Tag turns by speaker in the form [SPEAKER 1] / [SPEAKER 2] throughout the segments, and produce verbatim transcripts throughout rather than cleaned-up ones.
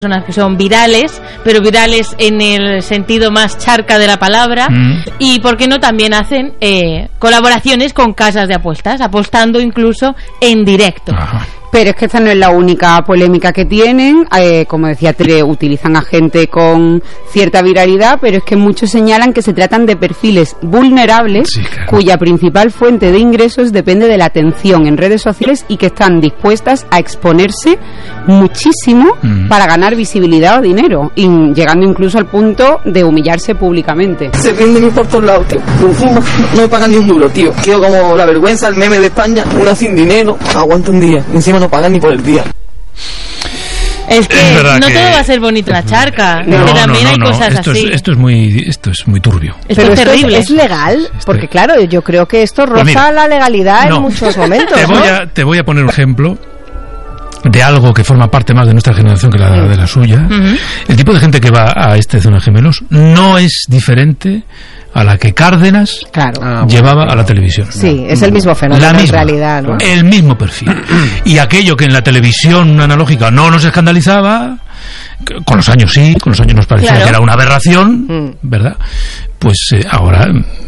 [SPEAKER 1] personas que son virales, pero virales en el sentido más charca de la palabra, mm. y por qué no también hacen eh, colaboraciones con casas de apuestas, apostando incluso en directo.
[SPEAKER 2] Ajá.
[SPEAKER 3] Pero es que esta no es la única polémica que tienen, eh, como decía Tere, utilizan a gente con cierta viralidad, pero es que muchos señalan que se tratan de perfiles vulnerables, sí, claro, cuya principal fuente de ingresos depende de la atención en redes sociales y que están dispuestas a exponerse muchísimo mm. para ganar visibilidad o dinero, y llegando incluso al punto de humillarse públicamente.
[SPEAKER 4] Se venden por todos lados, tío. No me pagan ni un duro, tío. Quiero como la vergüenza, el meme de España, una sin dinero, aguanta un día, encima no pagan ni por el día.
[SPEAKER 1] Es que es no que... todo va a ser bonito la charca, no, que también no, no, hay cosas
[SPEAKER 2] no. Esto
[SPEAKER 1] así.
[SPEAKER 2] Es, esto es muy, esto es muy turbio.
[SPEAKER 5] Esto Pero es esto terrible. Es, es legal, porque claro, yo creo que esto roza pues mira, la legalidad no. en muchos momentos.
[SPEAKER 2] Te voy,
[SPEAKER 5] ¿no?
[SPEAKER 2] a, te voy a poner un ejemplo de algo que forma parte más de nuestra generación que la de la suya. Uh-huh. El tipo de gente que va a este Zona Gemelos no es diferente a la que Cárdenas
[SPEAKER 5] claro.
[SPEAKER 2] ah, llevaba bueno, a la televisión.
[SPEAKER 5] Sí, es el mismo fenómeno
[SPEAKER 2] la misma,
[SPEAKER 5] en realidad, ¿no?
[SPEAKER 2] El mismo perfil. Y aquello que en la televisión analógica no nos escandalizaba, con los años sí, con los años nos parecía claro. que era una aberración, mm. ¿verdad? Pues eh, ahora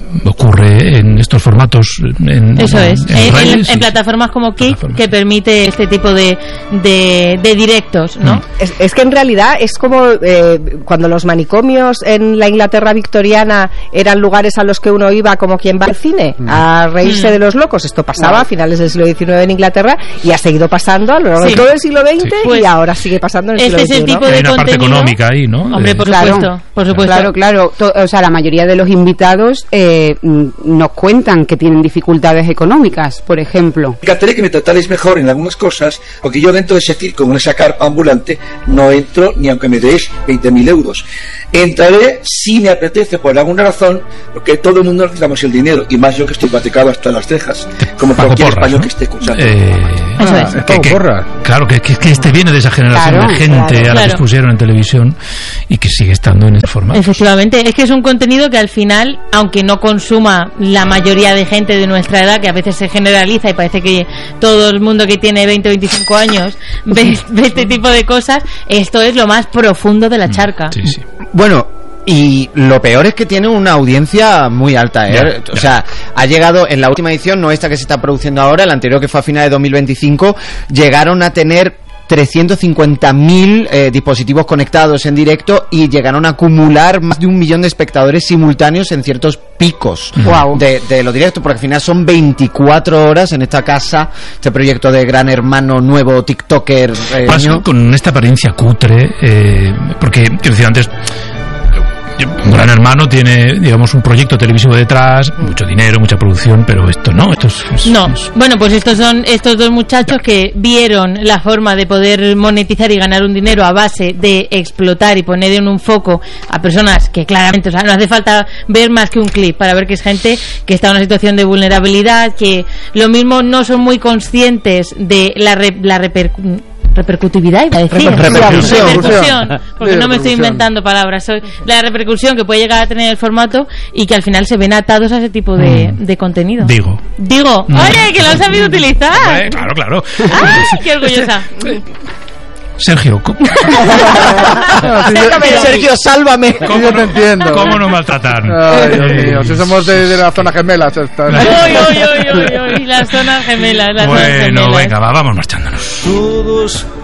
[SPEAKER 2] ocurre en estos formatos en,
[SPEAKER 1] eso
[SPEAKER 2] en,
[SPEAKER 1] es
[SPEAKER 2] en,
[SPEAKER 1] en,
[SPEAKER 2] redes,
[SPEAKER 1] en, en plataformas como Kick, que permite este tipo de, de, de directos, ¿no?
[SPEAKER 5] Mm. Es, es que en realidad es como eh, cuando los manicomios en la Inglaterra victoriana eran lugares a los que uno iba como quien va al cine mm. a reírse mm. de los locos. Esto pasaba a finales del siglo diecinueve en Inglaterra y ha seguido pasando a lo largo sí. de todo el siglo veinte sí. pues, y ahora sigue pasando en el
[SPEAKER 1] este
[SPEAKER 5] siglo veintiuno.
[SPEAKER 1] Es el tipo de
[SPEAKER 2] hay una
[SPEAKER 1] contenido,
[SPEAKER 2] parte económica ahí, ¿no?
[SPEAKER 1] Hombre, por
[SPEAKER 3] claro,
[SPEAKER 1] supuesto, por supuesto.
[SPEAKER 3] Claro, claro. To, o sea, la mayoría de los invitados eh, nos cuentan que tienen dificultades económicas, por ejemplo.
[SPEAKER 6] Me encantaría que me tratarais mejor en algunas cosas, porque yo dentro de ese circo, con esa carpa ambulante, no entro ni aunque me deis veinte mil euros. Entraré si me apetece por alguna razón, porque todo el mundo necesitamos el dinero, y más yo que estoy patecado hasta las cejas, como
[SPEAKER 2] Paco
[SPEAKER 6] cualquier
[SPEAKER 2] Porras,
[SPEAKER 6] español
[SPEAKER 2] ¿no?
[SPEAKER 6] que esté escuchando.
[SPEAKER 2] Eh,
[SPEAKER 1] Eso
[SPEAKER 2] ah,
[SPEAKER 1] es.
[SPEAKER 2] Que, que, claro, que, que, que este viene de esa generación claro, de gente claro, a la claro. que expusieron en televisión y que sigue estando en este formato.
[SPEAKER 1] Efectivamente, es que es un contenido que al final, aunque no consuma la mayoría de gente de nuestra edad, que a veces se generaliza y parece que todo el mundo que tiene veinte o veinticinco años ve, ve este tipo de cosas, esto es lo más profundo de la charca.
[SPEAKER 2] Sí, sí.
[SPEAKER 7] Bueno, y lo peor es que tiene una audiencia muy alta, ¿eh? Ya, ya. O sea, ha llegado en la última edición, no esta que se está produciendo ahora, la anterior que fue a finales de dos mil veinticinco, llegaron a tener trescientos cincuenta mil eh, dispositivos conectados en directo y llegaron a acumular más de un millón de espectadores simultáneos en ciertos picos wow. de, de los directos, porque al final son veinticuatro horas en esta casa, este proyecto de Gran Hermano nuevo TikToker. Eh,
[SPEAKER 2] Pasa con esta apariencia cutre, eh, porque, quiero decir, antes un Gran Hermano tiene, digamos, un proyecto televisivo detrás, mucho dinero, mucha producción, pero esto no, esto es, es
[SPEAKER 1] no.
[SPEAKER 2] Es...
[SPEAKER 1] Bueno, pues estos son estos dos muchachos ya. que vieron la forma de poder monetizar y ganar un dinero a base de explotar y poner en un foco a personas que claramente, o sea, no hace falta ver más que un clip para ver que es gente que está en una situación de vulnerabilidad, que lo mismo no son muy conscientes de la, re, la repercusión repercutividad iba a decir
[SPEAKER 7] repercusión,
[SPEAKER 1] repercusión porque no me estoy inventando palabras, soy la repercusión que puede llegar a tener el formato y que al final se ven atados a ese tipo de, mm. de contenido.
[SPEAKER 2] Digo
[SPEAKER 1] digo mm. oye, que lo han sabido utilizar.
[SPEAKER 2] Hombre, claro, claro.
[SPEAKER 1] ¡Ay, qué orgullosa!
[SPEAKER 2] Sergio, ¿cómo?
[SPEAKER 7] Sergio, sálvame.
[SPEAKER 2] ¿Cómo no te entiendo? ¿Cómo no maltratan?
[SPEAKER 8] Ay, Dios mío, si somos de, de la zona gemela.
[SPEAKER 1] Uy, uy, uy, uy, uy, la zona gemela. La
[SPEAKER 2] bueno,
[SPEAKER 1] zona gemela.
[SPEAKER 2] Venga, va, vamos marchándonos.
[SPEAKER 9] Todos